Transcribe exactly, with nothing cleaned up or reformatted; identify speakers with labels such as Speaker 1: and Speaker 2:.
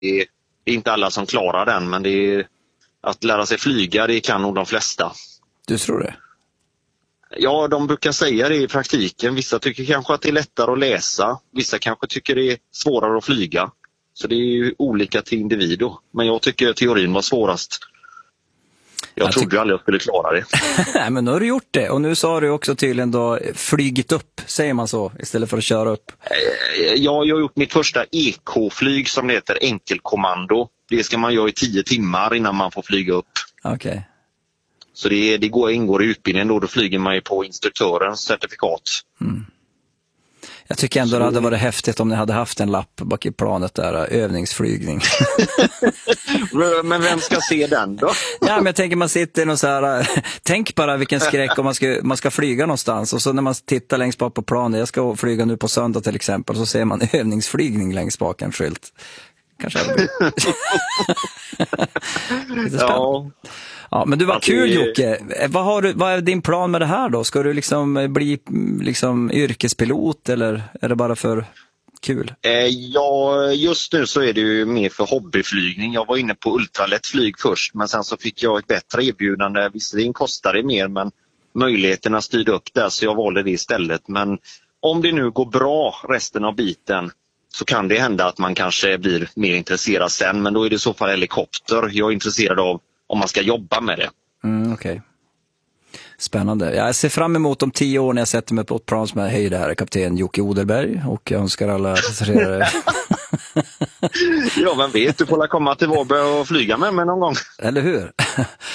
Speaker 1: är, det är inte alla som klarar den, men det är, att lära sig flyga, det kan nog de flesta.
Speaker 2: Du tror det?
Speaker 1: Ja, de brukar säga det i praktiken. Vissa tycker kanske att det är lättare att läsa. Vissa kanske tycker det är svårare att flyga. Så det är ju olika till individ då. Men jag tycker teorin var svårast. Jag, jag trodde ty- ju aldrig jag skulle klara det.
Speaker 2: Nej, men nu har du gjort det. Och nu så har du också tydligen då flygit upp, säger man så, istället för att köra upp.
Speaker 1: Ja, jag har gjort mitt första E K-flyg som det heter, enkelkommando. Det ska man göra i tio timmar innan man får flyga upp.
Speaker 2: Okej. Okay.
Speaker 1: Så det, det går, ingår i utbildningen då, då flyger man ju på instruktörens certifikat. Mm.
Speaker 2: Jag tycker ändå så... det hade varit häftigt om ni hade haft en lapp bak i planet där, övningsflygning.
Speaker 1: Men vem ska se den då?
Speaker 2: Ja, men jag tänker man sitter och så här, tänk bara vilken skräck om man ska, man ska flyga någonstans och så när man tittar längst bak på planet, jag ska flyga nu på söndag till exempel, så ser man övningsflygning längst bak en skylt. Kanske hade ja. Ja, men du var kul det... Jocke. Vad, har du, vad är din plan med det här då? Ska du liksom bli liksom yrkespilot eller är det bara för kul?
Speaker 1: Eh, ja, just nu så är det ju mer för hobbyflygning. Jag var inne på ultralätt flyg först, men sen så fick jag ett bättre erbjudande. Visserligen kostar det mer, men möjligheterna styrde upp där så jag valde det istället. Men om det nu går bra resten av biten så kan det hända att man kanske blir mer intresserad sen, men då är det i så fall helikopter. Jag är intresserad av om man ska jobba med det.
Speaker 2: Mm, okej. Okay. Spännande. Jag ser fram emot om tio år när jag sätter mig på ett plan som är hej, det här är kapten Jocke Oderberg och jag önskar alla passagerare.
Speaker 1: Ja, men vet du får komma till Varberg och flyga med mig någon gång.
Speaker 2: Eller hur?